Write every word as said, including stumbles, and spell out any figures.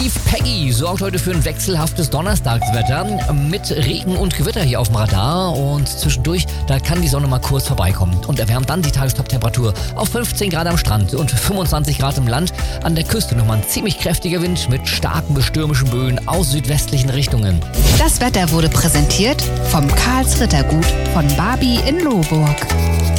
Steve Peggy sorgt heute für ein wechselhaftes Donnerstagswetter mit Regen und Gewitter hier auf dem Radar und zwischendurch, da kann die Sonne mal kurz vorbeikommen und erwärmt dann die Tagestop-Temperatur auf fünfzehn Grad am Strand und fünfundzwanzig Grad im Land. An der Küste nochmal ein ziemlich kräftiger Wind mit starken bis stürmischen Böen aus südwestlichen Richtungen. Das Wetter wurde präsentiert vom Karls Rittergut von Barbie in Lohburg.